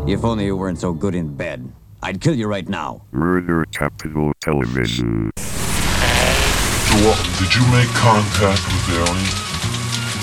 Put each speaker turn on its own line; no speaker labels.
If only you weren't so good in bed. I'd kill you right now.
Murder Capital Television.
So, did you make contact with the alien?